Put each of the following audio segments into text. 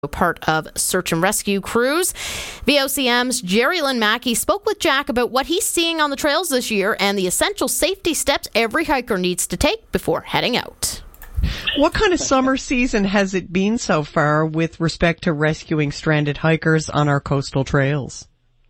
part of search and rescue crews. VOCM's Jerry Lynn Mackey spoke with Jack about what he's seeing on the trails this year and the essential safety steps every hiker needs to take before heading out. What kind of summer season has it been so far with respect to rescuing stranded hikers on our coastal trails?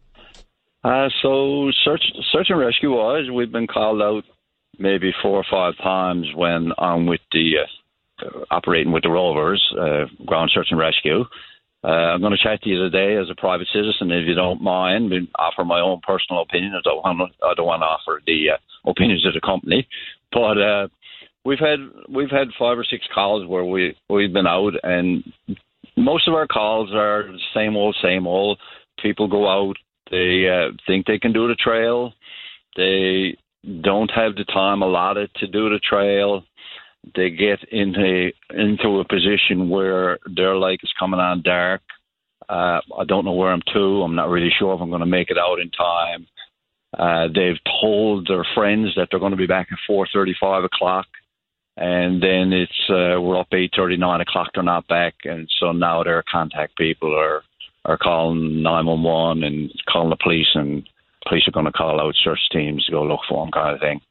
So search and rescue wise, we've been called out maybe 4 or 5 times when I'm with the operating with the rovers, ground search and rescue. I'm going to chat to you today as a private citizen, if you don't mind, and offer my own personal opinion. I don't want to offer the opinions of the company, but we've had 5 or 6 calls where we've been out, and most of our calls are the same old. People go out, they think they can do the trail, they don't have the time allotted to do the trail. They get into a position where their lake is coming on dark. I don't know where I'm to. I'm not really sure if I'm going to make it out in time. They've told their friends that they're going to be back at 4:30, 5 o'clock, and then it's we're up 8:30, 9 o'clock. They're not back, and so now their contact people are calling 911 and calling the police, and police are going to call out search teams to go look for them, kind of thing.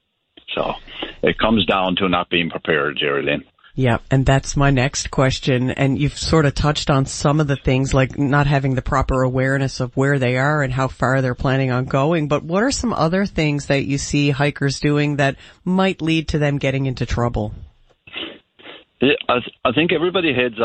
So it comes down to not being prepared, Jerry Lynn. Yeah, and that's my next question. And you've sort of touched on some of the things, like not having the proper awareness of where they are and how far they're planning on going. But what are some other things that you see hikers doing that might lead to them getting into trouble? Yeah, I think everybody heads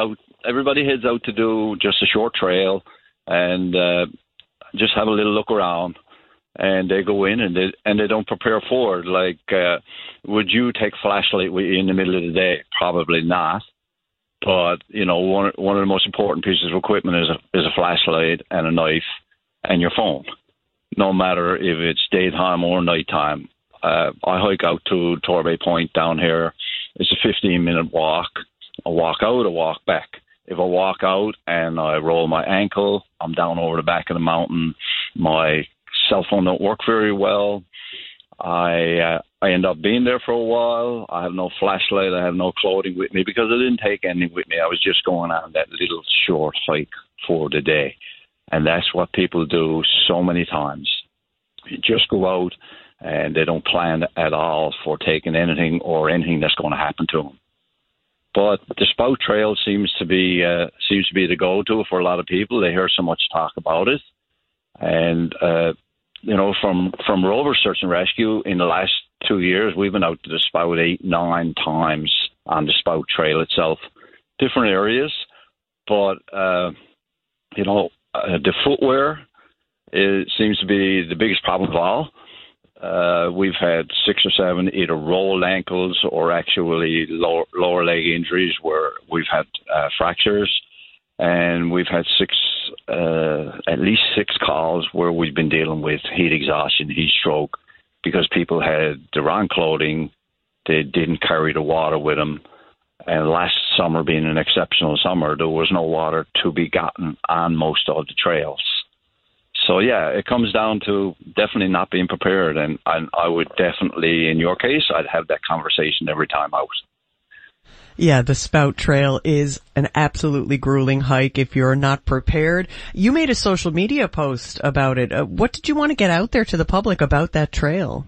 out to do just a short trail and just have a little look around. And they go in and they don't prepare for it. Like, would you take a flashlight with you in the middle of the day? Probably not. But one of the most important pieces of equipment is a flashlight and a knife and your phone. No matter if it's daytime or nighttime. I hike out to Torbay Point down here. It's a 15-minute walk. I walk out, I walk back. If I walk out and I roll my ankle, I'm down over the back of the mountain. My cell phone don't work very well. I end up being there for a while. I have no flashlight. I have no clothing with me because I didn't take anything with me. I was just going on that little short hike for the day. And that's what people do so many times. You just go out and they don't plan at all for taking anything or anything that's going to happen to them. But the Spout Trail seems to be the go-to for a lot of people. They hear so much talk about it. And from Rover Search and Rescue, in the last 2 years, we've been out to the Spout 8-9 times on the Spout Trail itself. Different areas, but, the footwear seems to be the biggest problem of all. We've had 6 or 7 either rolled ankles or actually lower leg injuries where we've had fractures. And we've had at least 6 calls where we've been dealing with heat exhaustion, heat stroke, because people had the wrong clothing, they didn't carry the water with them. And last summer being an exceptional summer, there was no water to be gotten on most of the trails. So, yeah, it comes down to definitely not being prepared. And I would definitely, in your case, I'd have that conversation every time out. Yeah, the Spout Trail is an absolutely grueling hike if you're not prepared. You made a social media post about it. What did you want to get out there to the public about that trail?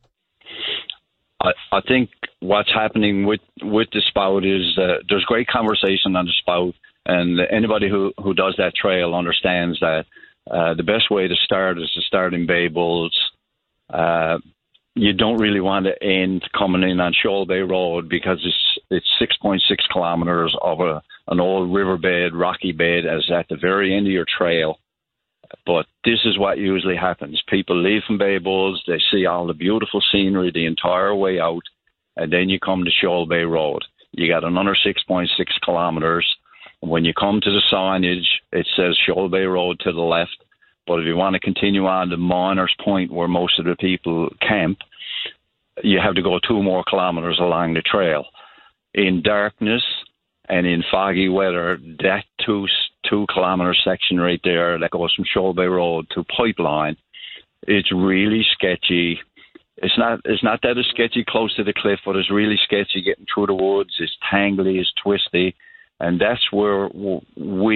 I think what's happening with the Spout is there's great conversation on the Spout, and anybody who does that trail understands that the best way to start is to start in Bay Bulls. You don't really want to end coming in on Shoal Bay Road because it's 6.6 kilometers of an old riverbed, rocky bed, as at the very end of your trail. But this is what usually happens. People leave from Bay Bulls, they see all the beautiful scenery the entire way out, and then you come to Shoal Bay Road. You got another 6.6 kilometers. When you come to the signage, it says Shoal Bay Road to the left. But if you want to continue on to Miners Point, where most of the people camp, you have to go 2 more kilometers along the trail. In darkness and in foggy weather, that 2-kilometer section right there that goes from Shoal Bay Road to Pipeline, it's really sketchy. It's not that it's sketchy close to the cliff, but it's really sketchy getting through the woods. It's tangly, it's twisty. And that's where we